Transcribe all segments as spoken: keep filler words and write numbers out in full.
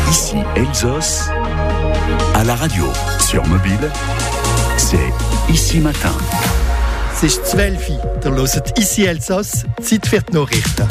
Ici Elsos, à la radio, sur mobile, c'est Ici Matin. Es ist zwölf Uhr, ihr hört «Ici Elsass», Zeit für die Nachrichten.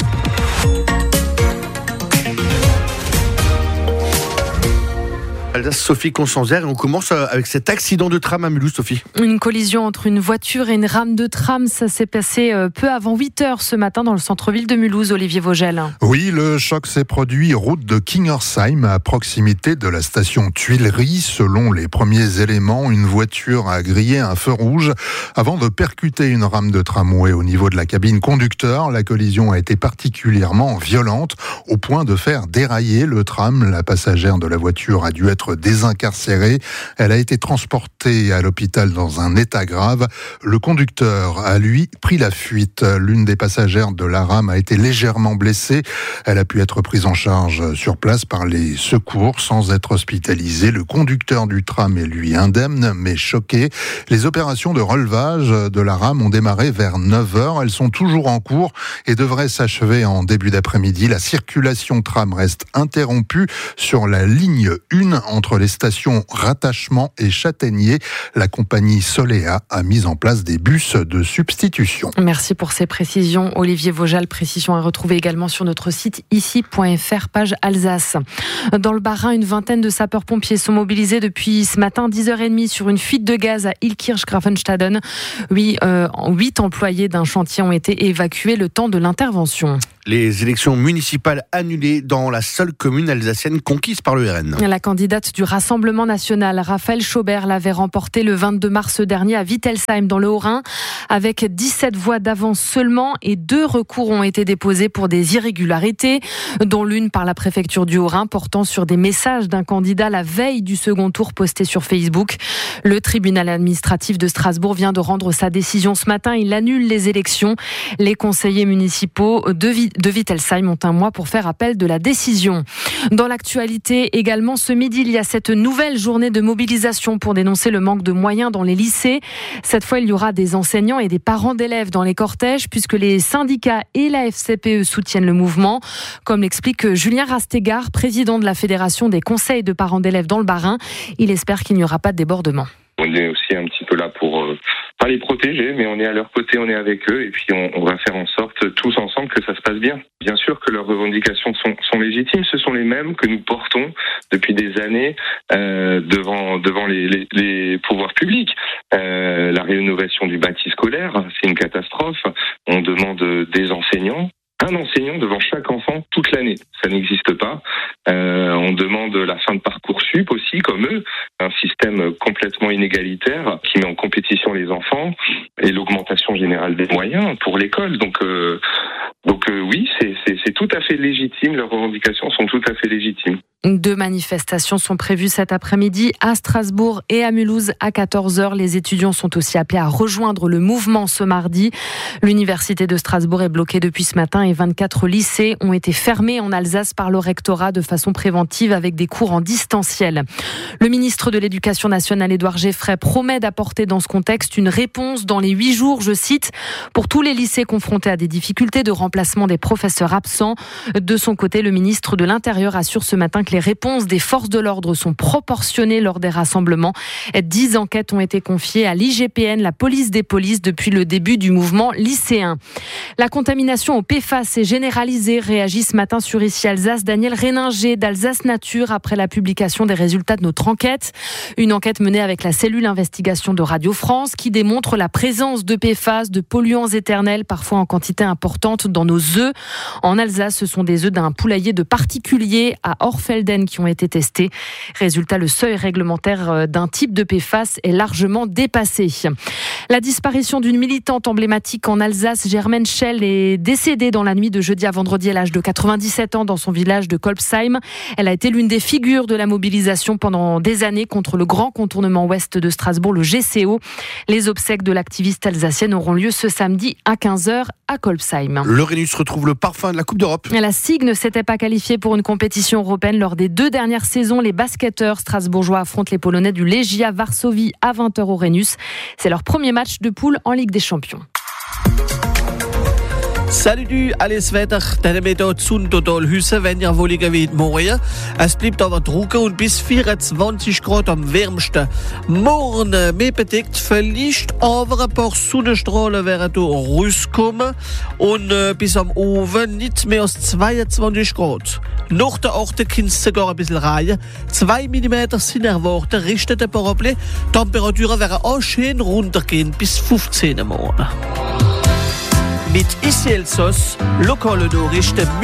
Sophie Constanzer, et on commence avec cet accident de tram à Mulhouse, Sophie. Une collision entre une voiture et une rame de tram, ça s'est passé peu avant huit heures ce matin dans le centre-ville de Mulhouse, Olivier Vogel. Oui, le choc s'est produit route de Kingersheim, à proximité de la station Tuileries. Selon les premiers éléments, une voiture a grillé un feu rouge avant de percuter une rame de tramway au niveau de la cabine conducteur. La collision a été particulièrement violente, au point de faire dérailler le tram. La passagère de la voiture a dû être désincarcérée. Elle a été transportée à l'hôpital dans un état grave. Le conducteur a, lui, pris la fuite. L'une des passagères de la rame a été légèrement blessée. Elle a pu être prise en charge sur place par les secours sans être hospitalisée. Le conducteur du tram est, lui, indemne, mais choqué. Les opérations de relevage de la rame ont démarré vers neuf heures. Elles sont toujours en cours et devraient s'achever en début d'après-midi. La circulation tram reste interrompue sur la ligne un entre les stations Rattachement et Châtaignier. La compagnie Solea a mis en place des bus de substitution. Merci pour ces précisions, Olivier Vogel. Précision à retrouver également sur notre site ici point f r, page Alsace. Dans le Bas-Rhin, une vingtaine de sapeurs-pompiers sont mobilisés depuis ce matin dix heures trente sur une fuite de gaz à Illkirch-Grafenstaden. Oui, euh, huit employés d'un chantier ont été évacués le temps de l'intervention. Les élections municipales annulées dans la seule commune alsacienne conquise par le R N. La candidate du Rassemblement national, Raphaël Schaubert, l'avait remporté le vingt-deux mars dernier à Wittelsheim dans le Haut-Rhin avec dix-sept voix d'avance seulement, et deux recours ont été déposés pour des irrégularités, dont l'une par la préfecture du Haut-Rhin portant sur des messages d'un candidat la veille du second tour postés sur Facebook. Le tribunal administratif de Strasbourg vient de rendre sa décision ce matin. Il annule les élections. Les conseillers municipaux de de Wittelsheim ont un mois pour faire appel de la décision. Dans l'actualité également, ce midi, il y a cette nouvelle journée de mobilisation pour dénoncer le manque de moyens dans les lycées. Cette fois, il y aura des enseignants et des parents d'élèves dans les cortèges, puisque les syndicats et la F C P E soutiennent le mouvement. Comme l'explique Julien Rastegard, président de la Fédération des conseils de parents d'élèves dans le Bas-Rhin, il espère qu'il n'y aura pas de débordement. On est aussi un petit peu là pour, euh, pas les protéger, mais on est à leur côté, on est avec eux, et puis on, on va faire en sorte, tous ensemble, que ça se passe bien. Bien sûr que leurs revendications sont, sont légitimes, ce sont les mêmes que nous portons depuis des années euh, devant, devant les, les, les pouvoirs publics. Euh, la rénovation du bâti scolaire, c'est une catastrophe. On demande des enseignants. Un enseignant devant chaque enfant toute l'année, ça n'existe pas. Euh, on demande la fin de Parcoursup aussi, comme eux, un système complètement inégalitaire qui met en compétition les enfants, et l'augmentation générale des moyens pour l'école. Donc, euh, donc euh, oui, c'est, c'est, c'est tout à fait légitime. Leurs revendications sont tout à fait légitimes. Deux manifestations sont prévues cet après-midi à Strasbourg et à Mulhouse à quatorze heures. Les étudiants sont aussi appelés à rejoindre le mouvement ce mardi. L'université de Strasbourg est bloquée depuis ce matin et vingt-quatre lycées ont été fermés en Alsace par le rectorat de façon préventive avec des cours en distanciel. Le ministre de l'Éducation nationale, Édouard Geffray, promet d'apporter dans ce contexte une réponse dans les huit jours, je cite, pour tous les lycées confrontés à des difficultés de remplacement des professeurs absents. De son côté, le ministre de l'Intérieur assure ce matin que les réponses des forces de l'ordre sont proportionnées lors des rassemblements. Dix enquêtes ont été confiées à l'I G P N, la police des polices, depuis le début du mouvement lycéen. La contamination au P F A S est généralisée, réagit ce matin sur Ici Alsace Daniel Réninger d'Alsace Nature après la publication des résultats de notre enquête. Une enquête menée avec la cellule investigation de Radio France qui démontre la présence de P F A S, de polluants éternels, parfois en quantité importante dans nos œufs. En Alsace, ce sont des œufs d'un poulailler de particulier à Orfelden qui ont été testés. Résultat, le seuil réglementaire d'un type de P F A S est largement dépassé. La disparition d'une militante emblématique en Alsace, Germaine Schell, est décédée dans la nuit de jeudi à vendredi à l'âge de quatre-vingt-dix-sept ans dans son village de Kolbsheim. Elle a été l'une des figures de la mobilisation pendant des années contre le grand contournement ouest de Strasbourg, le G C O. Les obsèques de l'activiste alsacienne auront lieu ce samedi à quinze heures à Kolbsheim. Le Rhenus retrouve le parfum de la Coupe d'Europe. La S I G ne s'était pas qualifiée pour une compétition européenne lors des deux dernières saisons. Les basketteurs strasbourgeois affrontent les Polonais du Legia Varsovie à vingt heures au Rhenus. C'est leur premier match de poule en Ligue des Champions. Salut du, alles Wetter, dann mit der Sonne total Hüsse, wenn ihr wohl geht morgen. Es bleibt aber trocken und bis vierundzwanzig Grad am wärmsten. Morgen mehr bedeckt, vielleicht aber ein paar Sonnenstrahlen werden da rauskommen und äh, bis am Ofen nicht mehr als zweiundzwanzig Grad. Nach der achten kann es sogar ein bisschen reihen. zwei Millimeter sind erwartet, richtet ein paar Abli. Temperaturen werden auch schön runtergehen bis fünfzehn morgen. Mit I C L-Sauce, lokale Nachrichten.